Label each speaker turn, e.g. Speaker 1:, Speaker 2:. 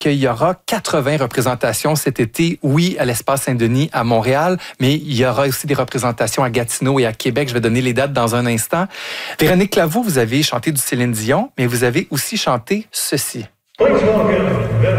Speaker 1: qu'il y aura 80 représentations cet été, oui, à l'Espace Saint-Denis à Montréal, mais il y aura aussi des représentations à Gatineau et à Québec. Je vais donner les dates dans un instant. Véronique Claveau, vous avez chanté du Céline Dion, mais vous avez aussi chanté ceci.